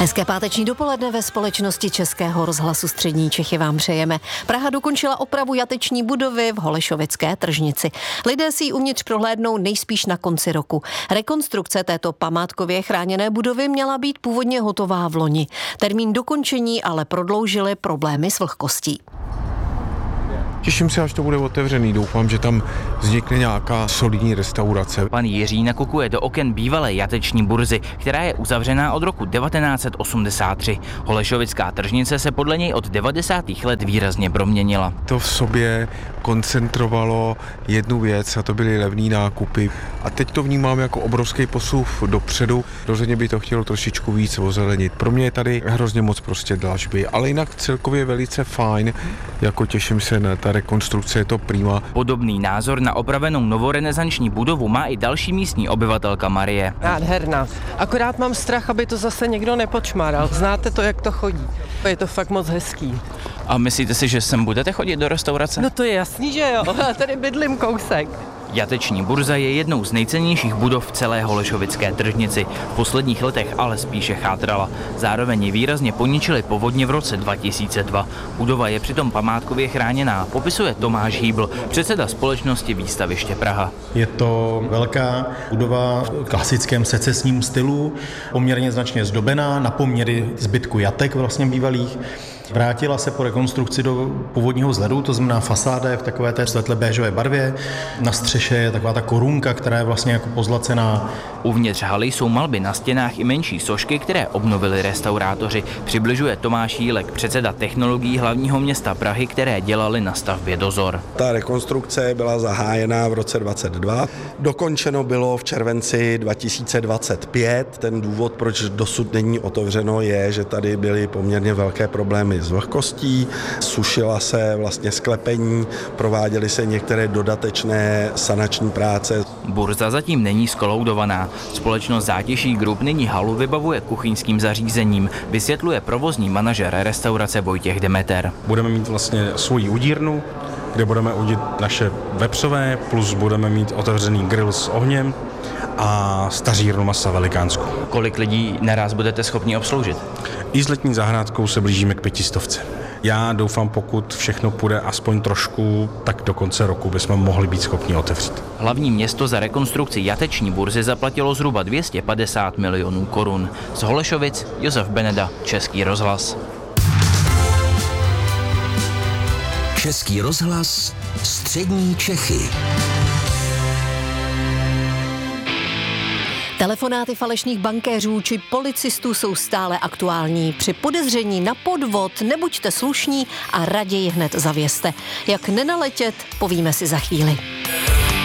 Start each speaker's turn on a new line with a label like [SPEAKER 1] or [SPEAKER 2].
[SPEAKER 1] Hezké páteční dopoledne ve společnosti Českého rozhlasu Střední Čechy vám přejeme. Praha dokončila opravu jateční budovy v Holešovické tržnici. Lidé si ji uvnitř prohlédnou nejspíš na konci roku. Rekonstrukce této památkově chráněné budovy měla být původně hotová v loni. Termín dokončení ale prodloužily problémy s vlhkostí.
[SPEAKER 2] Těším se, až to bude otevřený. Doufám, že tam vznikne nějaká solidní restaurace.
[SPEAKER 3] Pan Jiří nakukuje do oken bývalé jateční burzy, která je uzavřená od roku 1983. Holešovická tržnice se podle něj od 90. let výrazně proměnila.
[SPEAKER 2] To v sobě koncentrovalo jednu věc a to byly levný nákupy. A teď to vnímám jako obrovský posun dopředu. Rozhodně by to chtělo trošičku víc ozelenit. Pro mě je tady hrozně moc prostě dlažby, ale jinak celkově velice fajn. Jako těším se na ta rekonstrukce, je to prima.
[SPEAKER 3] Podobný názor na opravenou novorenesanční budovu má i další místní obyvatelka Marie.
[SPEAKER 4] Nádherná. Akorát mám strach, aby to zase někdo nepočmáral. Znáte to, jak to chodí. Je to fakt moc hezký.
[SPEAKER 3] A myslíte si, že sem budete chodit do restaurace?
[SPEAKER 4] No to je jasný, že jo. Tady bydlím kousek.
[SPEAKER 3] Jateční burza je jednou z nejcennějších budov v celé holešovické tržnici. V posledních letech ale spíše chátrala. Zároveň ji výrazně poničily povodně v roce 2002. Budova je přitom památkově chráněná, popisuje Tomáš Hýbl, předseda společnosti Výstaviště Praha.
[SPEAKER 5] Je to velká budova v klasickém secesním stylu, poměrně značně zdobená na poměry zbytku jatek vlastně bývalých. Vrátila se po rekonstrukci do původního vzhledu, to znamená fasáda je v takové té světle béžové barvě. Na střeše je taková ta korunka, která je vlastně jako pozlacená.
[SPEAKER 3] Uvnitř haly jsou malby na stěnách i menší sošky, které obnovili restaurátoři. Přibližuje Tomáš Jílek, předseda technologií hlavního města Prahy, které dělali na stavbě dozor.
[SPEAKER 6] Ta rekonstrukce byla zahájena v roce 2022. Dokončeno bylo v červenci 2025. Ten důvod, proč dosud není otevřeno, je, že tady byly poměrně velké problémy s vlhkostí, sušila se vlastně sklepení, prováděly se některé dodatečné sanační práce.
[SPEAKER 3] Burza zatím není skoloudovaná. Společnost Zátěží Group nyní halu vybavuje kuchyňským zařízením, vysvětluje provozní manažer restaurace Vojtěch Demeter.
[SPEAKER 7] Budeme mít vlastně svoji udírnu, kde budeme udit naše vepřové, plus budeme mít otevřený grill s ohněm a stařírnu masa velikánskou.
[SPEAKER 3] Kolik lidí naraz budete schopni obsloužit?
[SPEAKER 7] I s letní zahrádkou se blížíme k 500. Já doufám, pokud všechno půjde aspoň trošku, tak do konce roku bychom mohli být schopni otevřít.
[SPEAKER 3] Hlavní město za rekonstrukci jateční burzy zaplatilo zhruba 250 milionů korun. Z Holešovic Josef Beneda, Český rozhlas.
[SPEAKER 8] Český rozhlas, Střední Čechy.
[SPEAKER 1] Telefonáty falešných bankéřů či policistů jsou stále aktuální. Při podezření na podvod nebuďte slušní a raději hned zavězte. Jak nenaletět, povíme si za chvíli.